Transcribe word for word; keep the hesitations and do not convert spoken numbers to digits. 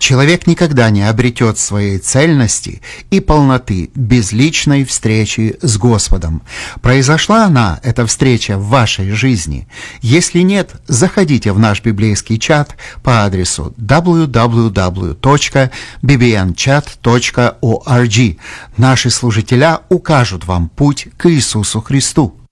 Человек никогда не обретет своей цельности и полноты без личной встречи с Господом. Произошла она, эта встреча, в вашей жизни? Если нет, заходите в наш библейский чат по адресу дабл ю дабл ю дабл ю точка би би эн чат точка орг. Наши служителя укажут вам путь к Иисусу Христу.